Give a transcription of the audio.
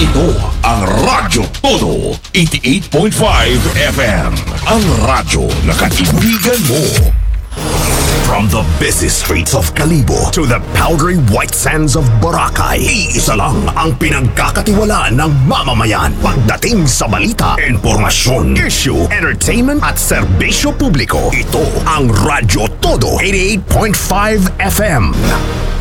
Ito ang Radyo Todo 88.5 FM. Ang radyo na kaibigan mo. From the busy streets of Kalibo to the powdery white sands of Boracay, iisa lang ang pinagkakatiwalaan ng mamamayan pagdating sa balita, impormasyon, issue, entertainment at serbisyo publiko. Ito ang Radyo Todo 88.5 FM.